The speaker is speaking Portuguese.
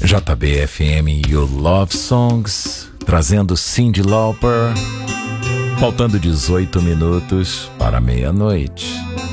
JBFM You Love Songs, trazendo Cyndi Lauper, faltando 18 minutos para meia-noite.